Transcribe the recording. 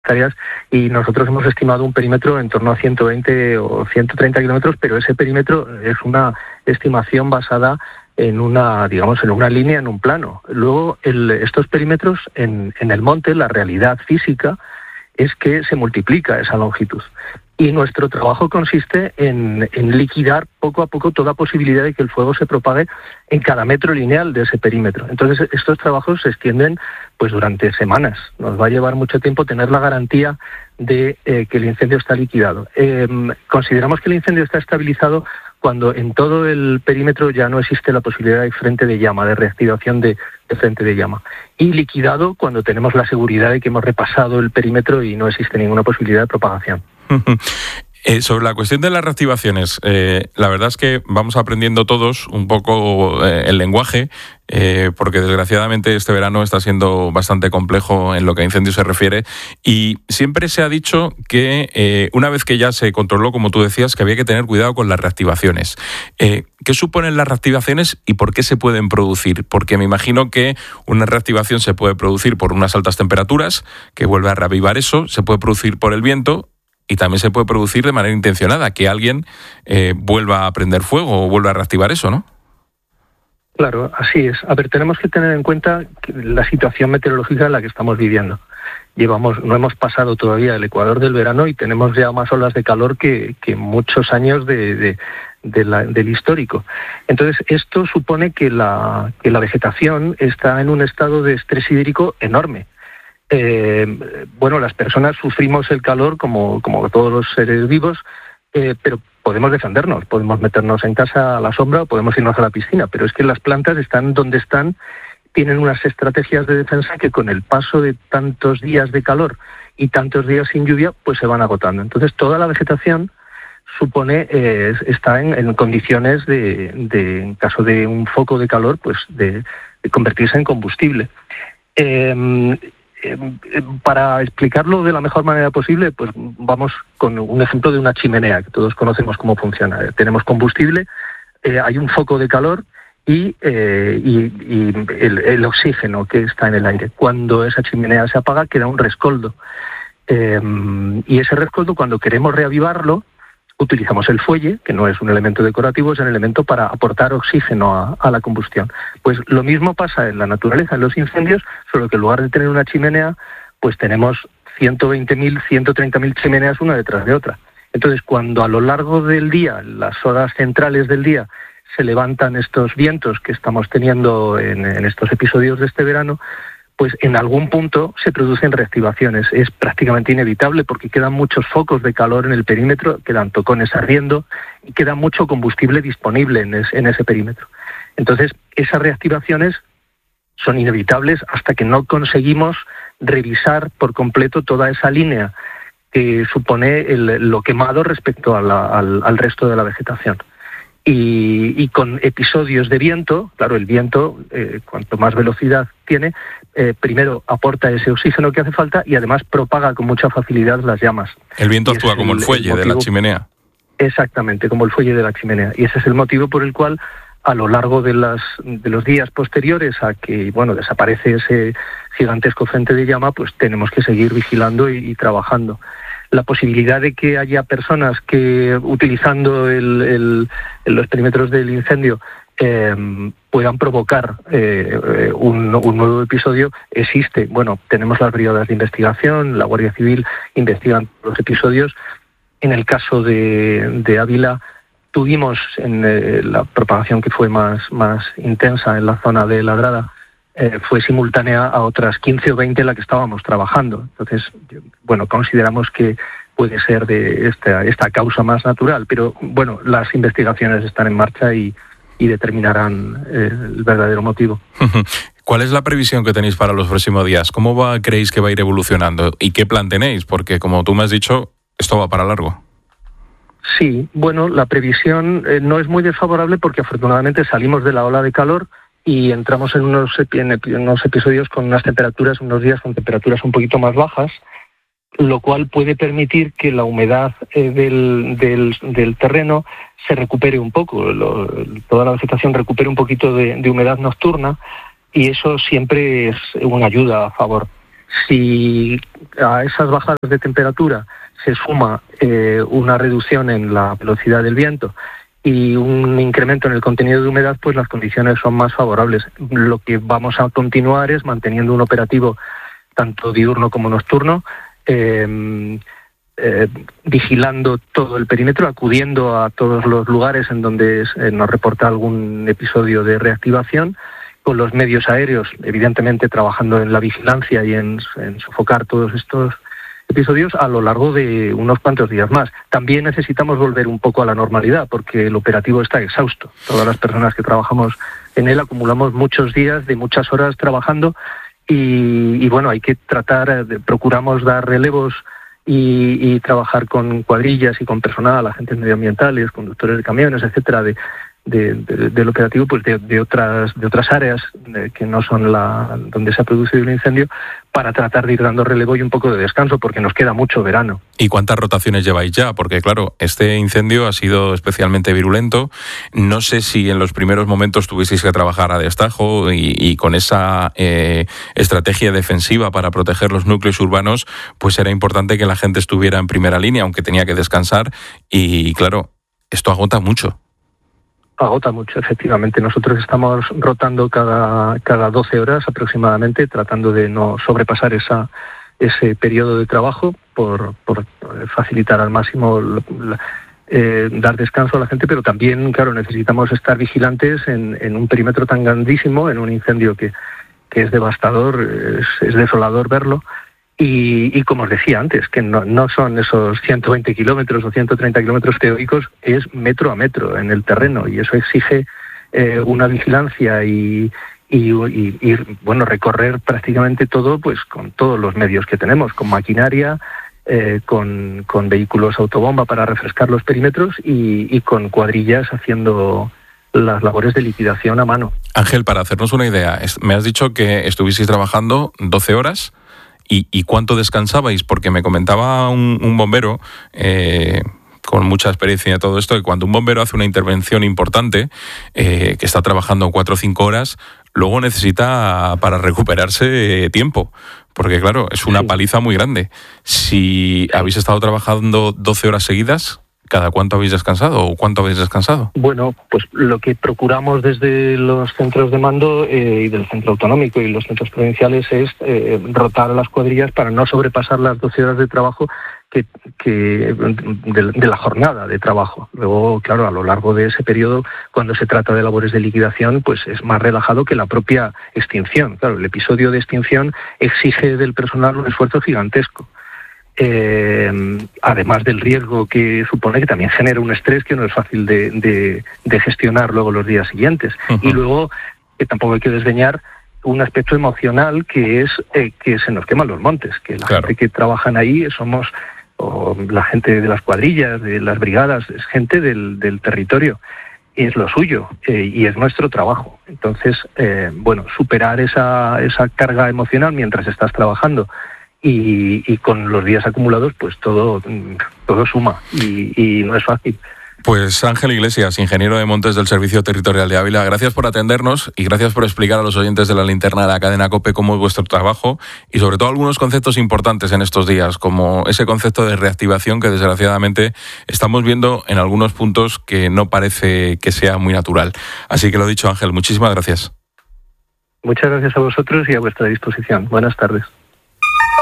hectáreas, y nosotros hemos estimado un perímetro en torno a 120 o 130 kilómetros, pero ese perímetro es una estimación basada en una línea, en un plano. Luego, estos perímetros en el monte, la realidad física es que se multiplica esa longitud. Y nuestro trabajo consiste en liquidar poco a poco toda posibilidad de que el fuego se propague en cada metro lineal de ese perímetro. Entonces, estos trabajos se extienden pues durante semanas. Nos va a llevar mucho tiempo tener la garantía de que el incendio está liquidado. Consideramos que el incendio está estabilizado cuando en todo el perímetro ya no existe la posibilidad de frente de llama, de reactivación de frente de llama. Y liquidado cuando tenemos la seguridad de que hemos repasado el perímetro y no existe ninguna posibilidad de propagación. Sobre la cuestión de las reactivaciones, la verdad es que vamos aprendiendo todos un poco el lenguaje, porque desgraciadamente este verano está siendo bastante complejo en lo que a incendios se refiere, y siempre se ha dicho que una vez que ya se controló, como tú decías, que había que tener cuidado con las reactivaciones. ¿Qué suponen las reactivaciones y por qué se pueden producir? Porque me imagino que una reactivación se puede producir por unas altas temperaturas, que vuelve a reavivar eso, se puede producir por el viento, y también se puede producir de manera intencionada, que alguien vuelva a prender fuego o vuelva a reactivar eso, ¿no? Claro, así es. A ver, tenemos que tener en cuenta la situación meteorológica en la que estamos viviendo. No hemos pasado todavía el ecuador del verano y tenemos ya más olas de calor que muchos años del histórico. Entonces, esto supone que la vegetación está en un estado de estrés hídrico enorme. Las personas sufrimos el calor como todos los seres vivos, pero podemos defendernos, podemos meternos en casa a la sombra o podemos irnos a la piscina, pero es que las plantas están donde están, tienen unas estrategias de defensa que con el paso de tantos días de calor y tantos días sin lluvia, pues se van agotando. Entonces toda la vegetación está en condiciones en caso de un foco de calor, pues de convertirse en combustible. Para explicarlo de la mejor manera posible, pues vamos con un ejemplo de una chimenea, que todos conocemos cómo funciona. Tenemos combustible, hay un foco de calor y el oxígeno que está en el aire. Cuando esa chimenea se apaga, queda un rescoldo. Y ese rescoldo, cuando queremos reavivarlo, utilizamos el fuelle, que no es un elemento decorativo, es un elemento para aportar oxígeno a la combustión. Pues lo mismo pasa en la naturaleza, en los incendios, solo que en lugar de tener una chimenea, pues tenemos 120.000, 130.000 chimeneas una detrás de otra. Entonces, cuando a lo largo del día, las horas centrales del día, se levantan estos vientos que estamos teniendo en estos episodios de este verano, pues en algún punto se producen reactivaciones. Es prácticamente inevitable porque quedan muchos focos de calor en el perímetro, quedan tocones ardiendo y queda mucho combustible disponible en ese perímetro. Entonces, esas reactivaciones son inevitables hasta que no conseguimos revisar por completo toda esa línea que supone lo quemado respecto al resto de la vegetación. Y con episodios de viento, claro, el viento, cuanto más velocidad tiene, primero aporta ese oxígeno que hace falta y además propaga con mucha facilidad las llamas. El viento actúa como el fuelle de la chimenea. Exactamente, como el fuelle de la chimenea. Y ese es el motivo por el cual, a lo largo de los días posteriores a que desaparece ese gigantesco frente de llama, pues tenemos que seguir vigilando y trabajando. La posibilidad de que haya personas que, utilizando los perímetros del incendio, puedan provocar un nuevo episodio existe. Bueno, tenemos las brigadas de investigación, la Guardia Civil investigan los episodios. En el caso de Ávila, tuvimos la propagación que fue más intensa en la zona de La Grada, fue simultánea a otras 15 o 20 en la que estábamos trabajando. Entonces, consideramos que puede ser de esta causa más natural, pero las investigaciones están en marcha y determinarán el verdadero motivo. ¿Cuál es la previsión que tenéis para los próximos días? ¿Cómo creéis que va a ir evolucionando? ¿Y qué plan tenéis? Porque, como tú me has dicho, esto va para largo. Sí, la previsión no es muy desfavorable porque afortunadamente salimos de la ola de calor y entramos en unos episodios con unos días con temperaturas un poquito más bajas, lo cual puede permitir que la humedad del terreno se recupere un poco, toda la vegetación recupere un poquito de humedad nocturna, y eso siempre es una ayuda a favor. Si a esas bajadas de temperatura se suma una reducción en la velocidad del viento y un incremento en el contenido de humedad, pues las condiciones son más favorables. Lo que vamos a continuar es manteniendo un operativo tanto diurno como nocturno, vigilando todo el perímetro, acudiendo a todos los lugares en donde nos reporta algún episodio de reactivación, con los medios aéreos, evidentemente trabajando en la vigilancia y en sofocar todos estos episodios a lo largo de unos cuantos días más. También necesitamos volver un poco a la normalidad porque el operativo está exhausto. Todas las personas que trabajamos en él acumulamos muchos días de muchas horas trabajando y bueno, hay que procuramos dar relevos y trabajar con cuadrillas y con personal, agentes medioambientales, conductores de camiones, etcétera, del operativo, pues de otras áreas que no son donde se ha producido el incendio, para tratar de ir dando relevo y un poco de descanso, porque nos queda mucho verano. ¿Y cuántas rotaciones lleváis ya? Porque claro, este incendio ha sido especialmente virulento. No sé si en los primeros momentos tuvisteis que trabajar a destajo y con esa estrategia defensiva para proteger los núcleos urbanos, pues era importante que la gente estuviera en primera línea, aunque tenía que descansar. Y claro, esto agota mucho. Agota mucho, efectivamente. Nosotros estamos rotando cada 12 horas aproximadamente, tratando de no sobrepasar ese periodo de trabajo por facilitar al máximo dar descanso a la gente, pero también, claro, necesitamos estar vigilantes en un perímetro tan grandísimo, en un incendio que es devastador, es desolador verlo. Y como os decía antes, que no son esos 120 kilómetros o 130 kilómetros teóricos, es metro a metro en el terreno, y eso exige una vigilancia y bueno, recorrer prácticamente todo, pues con todos los medios que tenemos, con maquinaria, con vehículos autobomba para refrescar los perímetros y con cuadrillas haciendo las labores de liquidación a mano. Ángel, para hacernos una idea, me has dicho que estuvisteis trabajando 12 horas. ¿Y cuánto descansabais? Porque me comentaba un bombero con mucha experiencia en todo esto, que cuando un bombero hace una intervención importante, que está trabajando 4 o 5 horas, luego necesita para recuperarse tiempo. Porque claro, es una paliza muy grande. Si habéis estado trabajando 12 horas seguidas, ¿cada cuánto habéis descansado o cuánto habéis descansado? Bueno, pues lo que procuramos desde los centros de mando y del centro autonómico y los centros provinciales es rotar a las cuadrillas para no sobrepasar las 12 horas de trabajo de la jornada de trabajo. Luego, claro, a lo largo de ese periodo, cuando se trata de labores de liquidación, pues es más relajado que la propia extinción. Claro, el episodio de extinción exige del personal un esfuerzo gigantesco. Además del riesgo que supone, que también genera un estrés que no es fácil de gestionar luego los días siguientes. Uh-huh. Y luego, que tampoco hay que desdeñar, un aspecto emocional que es que se nos queman los montes, que la gente que trabajan ahí somos, o la gente de las cuadrillas, de las brigadas, es gente del territorio, y es lo suyo, y es nuestro trabajo. Entonces, bueno, superar esa carga emocional mientras estás trabajando, y con los días acumulados, pues todo suma y no es fácil. Pues Ángel Iglesias, ingeniero de montes del Servicio Territorial de Ávila, gracias por atendernos y gracias por explicar a los oyentes de la Linterna de la cadena COPE cómo es vuestro trabajo y sobre todo algunos conceptos importantes en estos días, como ese concepto de reactivación que desgraciadamente estamos viendo en algunos puntos que no parece que sea muy natural. Así que lo dicho, Ángel, muchísimas gracias. Muchas gracias a vosotros y a vuestra disposición. Buenas tardes.